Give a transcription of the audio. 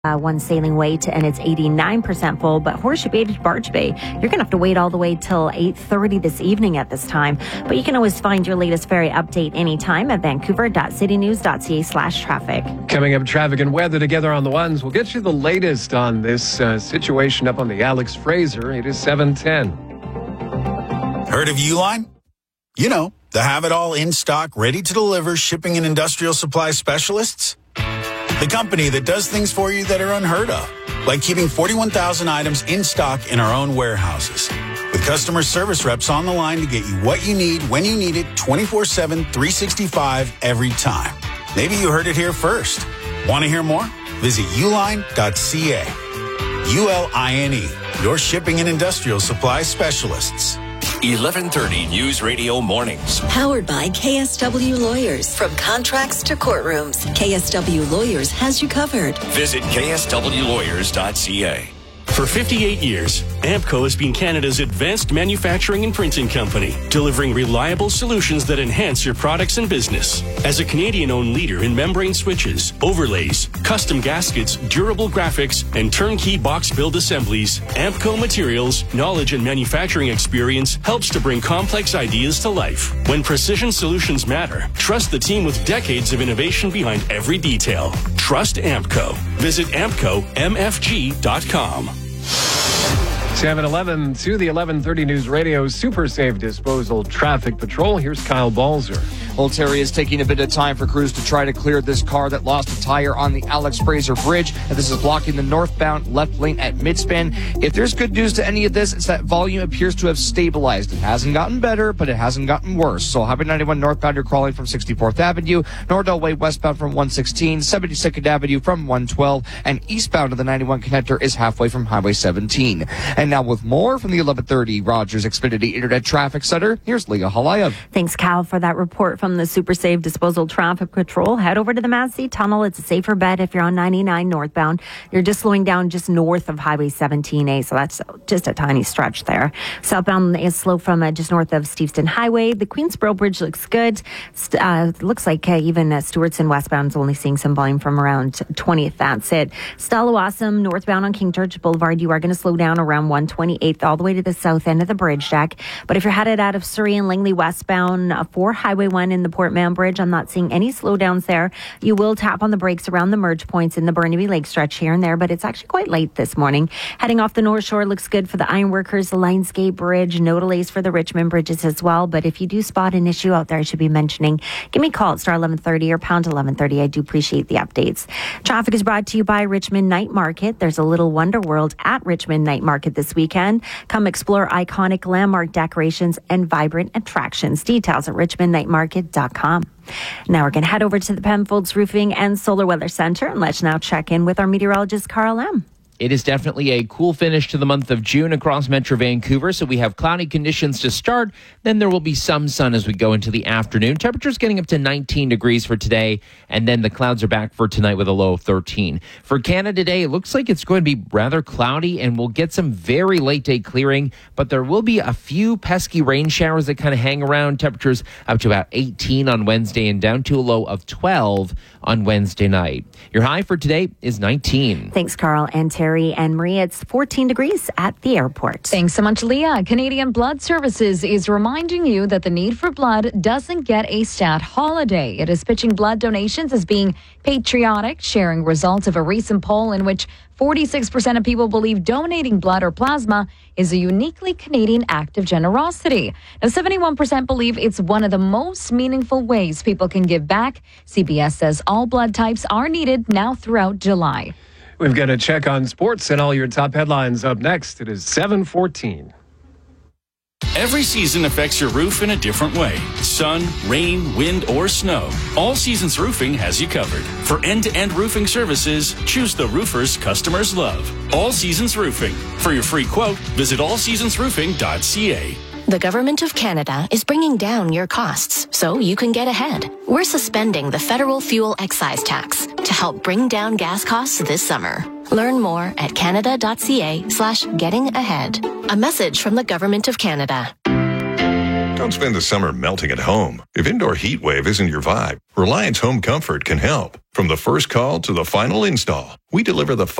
one sailing wait, and it's 89% full. But Horseshoe Bay to Barge Bay, you're going to have to wait all the way till 8:30 this evening at this time. But you can always find your latest ferry update anytime at vancouver.citynews.ca/traffic. Coming up, traffic and weather together on the ones. We'll get you the latest on this situation up on the Alex Fraser. It is 7:10. Heard of Uline? You know, the have-it-all in stock, ready to deliver shipping and industrial supply specialists. The company that does things for you that are unheard of, like keeping 41,000 items in stock in our own warehouses. With customer service reps on the line to get you what you need, when you need it, 24/7, 365, every time. Maybe you heard it here first. Want to hear more? Visit uline.ca. ULINE, your shipping and industrial supply specialists. 1130 News Radio Mornings. Powered by KSW Lawyers. From contracts to courtrooms, KSW Lawyers has you covered. Visit kswlawyers.ca. For 58 years, AMPCO has been Canada's advanced manufacturing and printing company, delivering reliable solutions that enhance your products and business. As a Canadian-owned leader in membrane switches, overlays, custom gaskets, durable graphics, and turnkey box build assemblies, AMPCO Materials, knowledge and manufacturing experience helps to bring complex ideas to life. When precision solutions matter, trust the team with decades of innovation behind every detail. Trust AMPCO. Visit ampcomfg.com. 7:11 to the 1130 News Radio Super Safe Disposal Traffic Patrol. Here's Kyle Balzer. Old Terry is taking a bit of time for crews to try to clear this car that lost a tire on the Alex Fraser Bridge. And this is blocking the northbound left lane at Midspan. If there's good news to any of this, it's that volume appears to have stabilized. It hasn't gotten better, but it hasn't gotten worse. So Highway 91 northbound, you're crawling from 64th Avenue, Nordell Way westbound from 116, 72nd Avenue from 112, and eastbound to the 91 connector is halfway from Highway 17. And now with more from the 1130 Rogers Xfinity Internet Traffic Center, here's Leah Halayev. Thanks, Cal, for that report from the Super Safe Disposal Traffic Patrol. Head over to the Massey Tunnel. It's a safer bet if you're on 99 northbound. You're just slowing down just north of Highway 17A, so that's just a tiny stretch there. Southbound is slow from just north of Steveston Highway. The Queensboro Bridge looks good. Looks like even Stewartson westbound is only seeing some volume from around 20th. That's it. Stella Awesome northbound on King George Boulevard. You are going to slow down around 128th all the way to the south end of the bridge deck. But if you're headed out of Surrey and Langley westbound for Highway 1 in the Port Mann Bridge, I'm not seeing any slowdowns there. You will tap on the brakes around the merge points in the Burnaby Lake stretch here and there, but it's actually quite late this morning. Heading off the North Shore looks good for the Ironworkers, the Lionsgate Bridge, no delays for the Richmond bridges as well. But if you do spot an issue out there I should be mentioning, give me a call at star 1130 or pound 1130. I do appreciate the updates. Traffic is brought to you by Richmond Night Market. There's a little wonder world at Richmond Night Market this weekend. Come explore iconic landmark decorations and vibrant attractions. Details at richmondnightmarket.com. Now we're going to head over to the Penfolds Roofing and Solar Weather Center, and let's now check in with our meteorologist, Carl M. It is definitely a cool finish to the month of June across Metro Vancouver. So we have cloudy conditions to start. Then there will be some sun as we go into the afternoon. Temperatures getting up to 19 degrees for today. And then the clouds are back for tonight with a low of 13. For Canada today, it looks like it's going to be rather cloudy and we'll get some very late day clearing. But there will be a few pesky rain showers that kind of hang around. Temperatures up to about 18 on Wednesday and down to a low of 12 on Wednesday night. Your high for today is 19. Thanks, Carl and Terry. And Maria, it's 14 degrees at the airport. Thanks so much, Leah. Canadian Blood Services is reminding you that the need for blood doesn't get a stat holiday. It is pitching blood donations as being patriotic, sharing results of a recent poll in which 46% of people believe donating blood or plasma is a uniquely Canadian act of generosity. Now, 71% believe it's one of the most meaningful ways people can give back. CBS says all blood types are needed now throughout July. We've got a check on sports and all your top headlines up next. It is 7:14. Every season affects your roof in a different way. Sun, rain, wind, or snow. All Seasons Roofing has you covered. For end-to-end roofing services, choose the roofers customers love. All Seasons Roofing. For your free quote, visit allseasonsroofing.ca. The Government of Canada is bringing down your costs so you can get ahead. We're suspending the federal fuel excise tax to help bring down gas costs this summer. Learn more at canada.ca/getting ahead. A message from the Government of Canada. Don't spend the summer melting at home. If indoor heat wave isn't your vibe, Reliance Home Comfort can help. From the first call to the final install, we deliver the